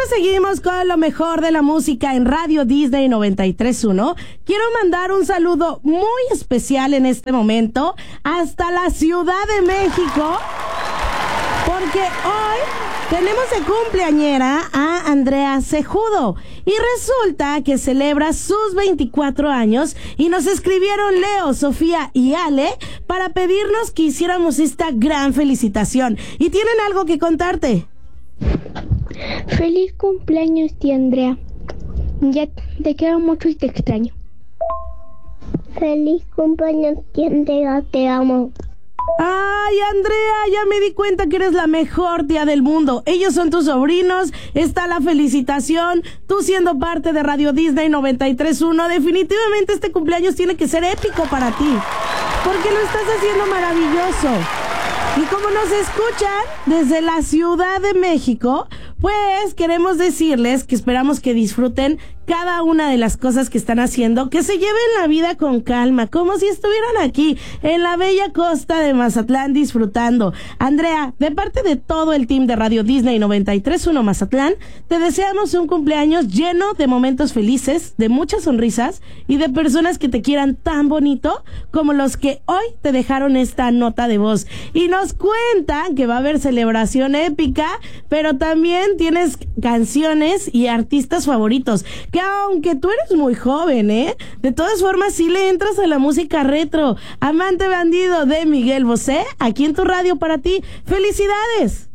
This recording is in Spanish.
seguimos con lo mejor de la música en Radio Disney 93.1. Quiero mandar un saludo muy especial en este momento hasta la Ciudad de México, porque hoy tenemos de cumpleañera a Andrea Cejudo y resulta que celebra sus 24 años y nos escribieron Leo, Sofía y Ale para pedirnos que hiciéramos esta gran felicitación y tienen algo que contarte. Feliz cumpleaños, tía Andrea. Ya te quiero mucho y te extraño. Feliz cumpleaños, tía Andrea, te amo. Ay, Andrea, ya me di cuenta que eres la mejor tía del mundo. Ellos son tus sobrinos, está la felicitación, tú siendo parte de Radio Disney 93.1. Definitivamente este cumpleaños tiene que ser épico para ti, porque lo estás haciendo maravilloso. Y como nos escuchan desde la Ciudad de México, pues queremos decirles que esperamos que disfruten cada una de las cosas que están haciendo, que se lleven la vida con calma, como si estuvieran aquí en la bella costa de Mazatlán disfrutando. Andrea, de parte de todo el team de Radio Disney 93.1 Mazatlán, te deseamos un cumpleaños lleno de momentos felices, de muchas sonrisas y de personas que te quieran tan bonito como los que hoy te dejaron esta nota de voz. Y nos cuentan que va a haber celebración épica, pero también tienes canciones y artistas favoritos, que aunque tú eres muy joven, de todas formas sí le entras a la música retro. Amante Bandido de Miguel Bosé, aquí en tu radio para ti. ¡Felicidades!